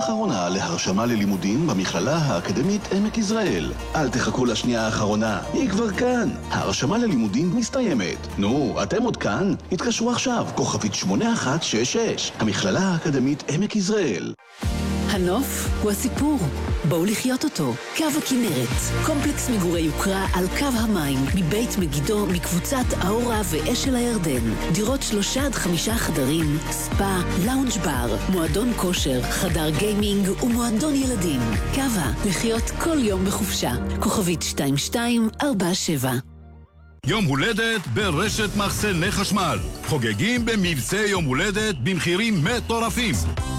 האחרונה להרשמה ללימודים במכללה האקדמית עמק יזרעאל. אל תחכו לשנייה האחרונה, היא כבר כאן. ההרשמה ללימודים מסתיימת. נו, אתם עוד כאן? התקשרו עכשיו, כוכבית 8166, המכללה האקדמית עמק יזרעאל. הנוף הוא הסיפור. בואו לחיות אותו. קו הכנרת, קומפלקס מגורי יוקרה על קו המים, מבית מגידו, מקבוצת האורה ואשל הירדן. דירות 3 עד 5 חדרים, ספה, לאונג' בר, מועדון כושר, חדר גיימינג ומועדון ילדים. קווה, לחיות כל יום בחופשה. כוכבית 2247. יום הולדת ברשת מחסני חשמל. חוגגים במבצע יום הולדת במחירים מטורפים.